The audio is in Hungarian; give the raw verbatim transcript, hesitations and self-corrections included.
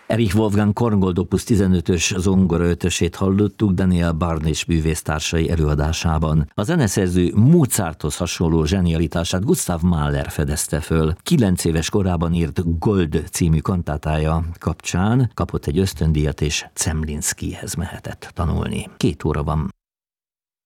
Erich Wolfgang Korngold Opus tizenötös zongora ötösét hallottuk Daniel Barnés művésztársai előadásában. A zeneszerző Mozarthoz hasonló zsenialitását Gustav Mahler fedezte föl. Kilenc éves korában írt Gold című kantátája kapcsán kapott egy ösztöndíjat és Zemlinskihez mehetett tanulni. Két óra van.